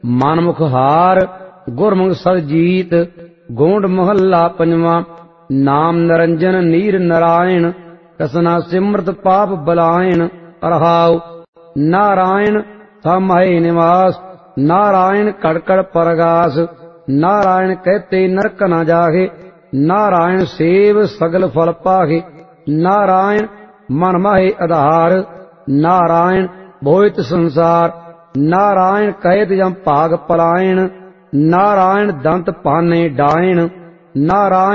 ਮਨਮੁਖ ਹਾਰ ਗੁਰਮੁਖ ਸਤਜੀਤ। ਗੋਂਡ ਮਹੱਲਾ ਪੰਜਵਾਂ। ਨਾਮ ਨਿਰੰਜਨ ਨੀਰ ਨਰਾਇਣ ਕਸਨਾ ਸਿਮਰਤ ਪਾਪ ਬਲਾਇਣ। ਰਹਾਉ ਨਾਰਾਇਣ ਸਮਾਏ ਨਿਵਾਸ ਨਾਰਾਇਣ ਕੜ ਕੜ ਪਰਗਾਸ। ਨਾਰਾਇਣ ਕਹਤੇ ਨਰਕ ਨ ਜਾਹੇ ਨਾਰਾਇਣ ਸੇਵ ਸਗਲ ਫਲ ਪਾਹੇ। ਨਾਰਾਇਣ ਮਨ ਮਾਹੇ ਆਧਾਰ ਨਾਰਾਇਣ ਭੋਇਤ ਸੰਸਾਰ। ਨਾਰਾਇਣ ਕਹਿਤ ਜਮ ਭਾਗ ਪਲਾਇਣ ਨਾਰਾਇਣ ਦੰਤ ਪਾਨੇ ਡਾਇਣ। ਨਾਰਾਇਣ